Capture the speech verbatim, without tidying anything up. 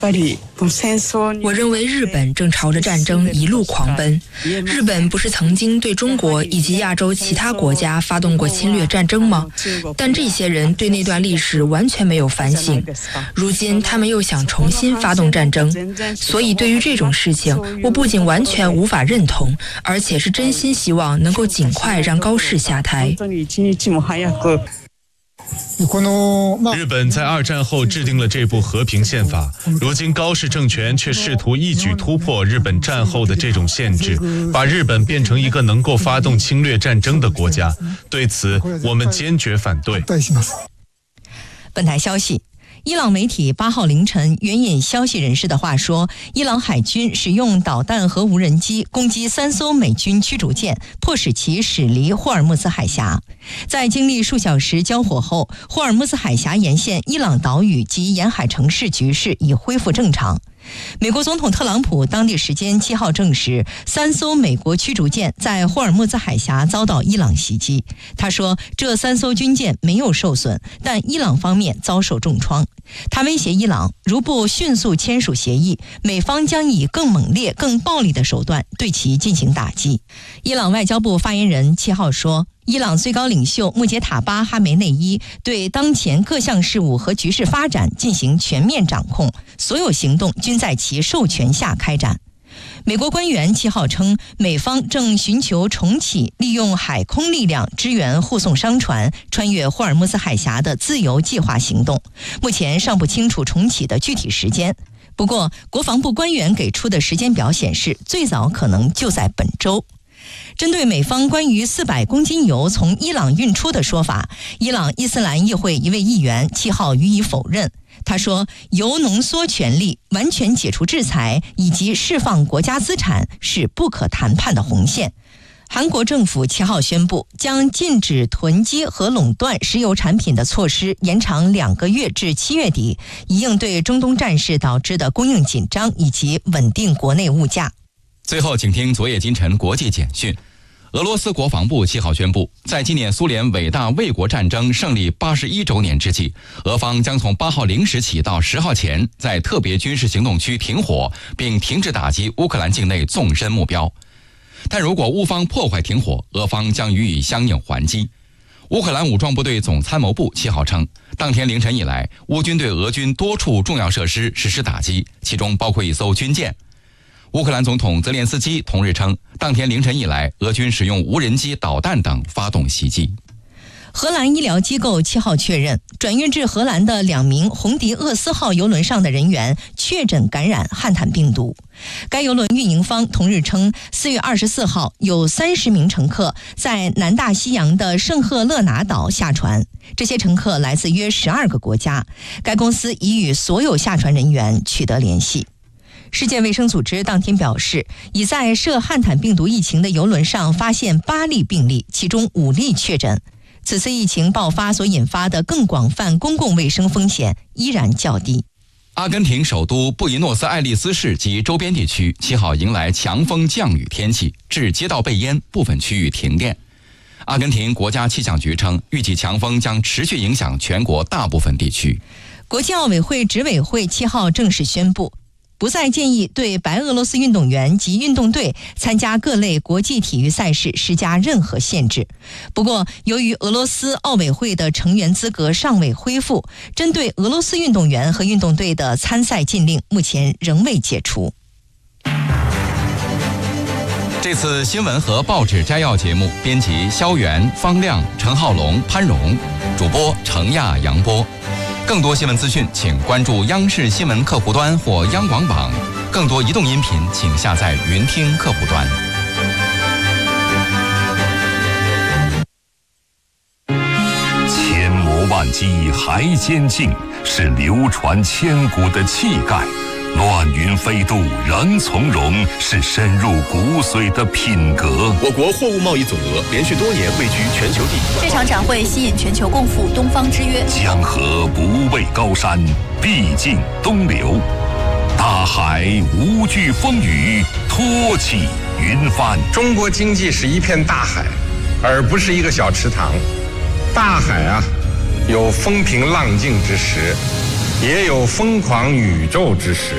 我认为日本正朝着战争一路狂奔。日本不是曾经对中国以及亚洲其他国家发动过侵略战争吗？但这些人对那段历史完全没有反省，如今他们又想重新发动战争，所以对于这种事情，我不仅完全无法认同，而且是真心希望能够尽快让高市下台。 日本在二战后制定了这部和平宪法，如今高市政权却试图一举突破日本战后的这种限制，把日本变成一个能够发动侵略战争的国家。对此，我们坚决反对。 本台消息，伊朗媒体八号凌晨援引消息人士的话说，伊朗海军使用导弹和无人机攻击三艘美军驱逐舰，迫使其驶离霍尔木兹海峡。在经历数小时交火后，霍尔木兹海峡沿线伊朗岛屿及沿海城市局势已恢复正常。美国总统特朗普当地时间七号证实，三艘美国驱逐舰在霍尔木兹海峡遭到伊朗袭击。他说，这三艘军舰没有受损，但伊朗方面遭受重创。他威胁伊朗，如不迅速签署协议，美方将以更猛烈、更暴力的手段对其进行打击。伊朗外交部发言人七号说，伊朗最高领袖穆杰塔巴哈梅内伊对当前各项事务和局势发展进行全面掌控，所有行动均在其授权下开展。美国官员七号称，美方正寻求重启利用海空力量支援护送商船穿越霍尔木兹海峡的自由计划行动，目前尚不清楚重启的具体时间。不过，国防部官员给出的时间表显示，最早可能就在本周。针对美方关于四百公斤油从伊朗运出的说法，伊朗伊斯兰议会一位议员七号予以否认。他说，铀浓缩权利、完全解除制裁以及释放国家资产是不可谈判的红线。韩国政府七号宣布，将禁止囤积和垄断石油产品的措施延长两个月至七月底，以应对中东战事导致的供应紧张以及稳定国内物价。 最后，请听昨夜今晨国际简讯。俄罗斯国防部七号宣布，在纪念苏联伟大卫国战争胜利八十一周年之际，俄方将从八号零时起到十号前，在特别军事行动区停火，并停止打击乌克兰境内纵深目标。但如果乌方破坏停火，俄方将予以相应还击。乌克兰武装部队总参谋部七号称，当天凌晨以来，乌军对俄军多处重要设施实施打击，其中包括一艘军舰。乌克兰总统泽连斯基同日称，当天凌晨以来，俄军使用无人机、导弹等发动袭击。 荷兰医疗机构七号确认，转运至荷兰的两名红迪厄斯号邮轮上的人员确诊感染汉坦病毒。该邮轮运营方同日称，四月二十四号有三十名乘客在南大西洋的圣赫勒拿岛下船，这些乘客来自约十二个国家。该公司已与所有下船人员取得联系。世界卫生组织当天表示，已在涉汉坦病毒疫情的邮轮上发现八例病例，其中五例确诊。此次疫情爆发所引发的更广泛公共卫生风险依然较低。 阿根廷首都布宜诺斯艾利斯市及周边地区七号迎来强风降雨天气，致街道被淹，部分区域停电。阿根廷国家气象局称，预计强风将持续影响全国大部分地区。 国际奥委会执委会七号正式宣布，不再建议对白俄罗斯运动员及运动队参加各类国际体育赛事施加任何限制。不过，由于俄罗斯奥委会的成员资格尚未恢复，针对俄罗斯运动员和运动队的参赛禁令目前仍未解除。 这次新闻和报纸摘要节目编辑肖元、方亮、陈浩龙、潘荣，主播程亚、杨波。更多新闻资讯，请关注央视新闻客户端或央广网。更多移动音频，请下载云听客户端。 千磨万击还坚劲，是流传千古的气概；乱云飞渡仍从容，是深入骨髓的品格。 我国货物贸易总额连续多年位居全球第一。 这场展会吸引全球共赴东方之约。 江河不畏高山，必尽东流；大海无惧风雨，托起云帆。 中国经济是一片大海，而不是一个小池塘。大海啊，有风平浪静之时，也有疯狂宇宙之时。